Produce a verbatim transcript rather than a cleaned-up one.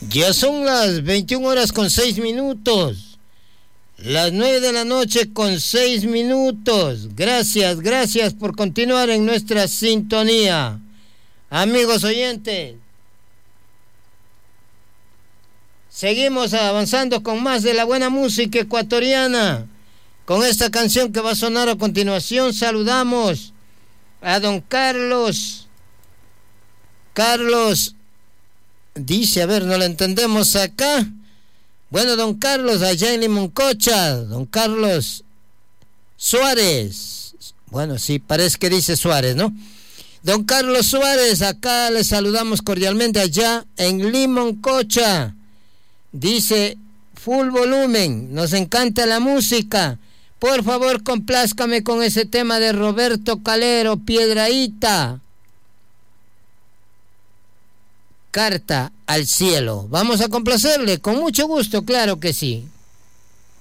Ya son las veintiuna horas con seis minutos. Las nueve de la noche con seis minutos. Gracias, gracias por continuar en nuestra sintonía. Amigos oyentes, seguimos avanzando con más de la buena música ecuatoriana. Con esta canción que va a sonar a continuación, saludamos a don Carlos. Carlos dice, a ver, no lo entendemos acá. Bueno, don Carlos, allá en Limoncocha, don Carlos Suárez. Bueno, sí, parece que dice Suárez, ¿no? Don Carlos Suárez, acá le saludamos cordialmente allá en Limoncocha. Dice, full volumen, nos encanta la música. Por favor, complázcame con ese tema de Roberto Calero, Piedraíta. Carta al cielo. Vamos a complacerle, con mucho gusto, claro que sí.